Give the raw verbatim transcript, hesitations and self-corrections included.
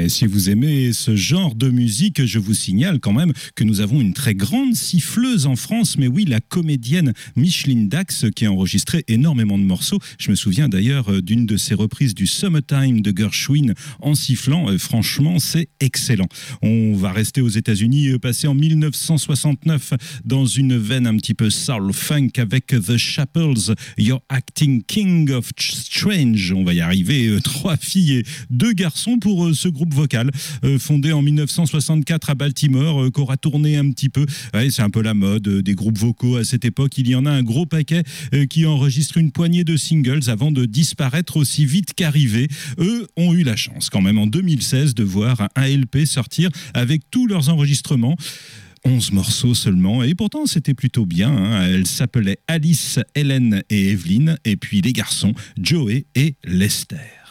Et si vous aimez ce genre de musique, je vous signale quand même que nous avons une très grande siffleuse en France, mais oui, la comédienne Micheline Dax qui a enregistré énormément de morceaux. Je me souviens d'ailleurs d'une de ses reprises du Summertime de Gershwin en sifflant. Franchement, c'est excellent. On va rester aux États-Unis, passer en mille neuf cent soixante-neuf dans une veine un petit peu soul funk avec The Chapels, You're Acting King of Strange. On va y arriver. Trois filles et deux garçons pour ce groupe vocal fondé en mille neuf cent soixante-quatre à Baltimore, qu'aura tourné un petit peu. Ouais, c'est un peu la mode des groupes vocaux à cette époque. Il y en a un gros paquet qui enregistre une poignée de singles avant de disparaître aussi vite qu'arrivés. Eux ont eu la chance quand même en deux mille seize de voir un L P sortir avec tous leurs enregistrements. onze morceaux seulement, et pourtant c'était plutôt bien. Hein. Elles s'appelaient Alice, Hélène et Evelyne, et puis les garçons, Joey et Lester.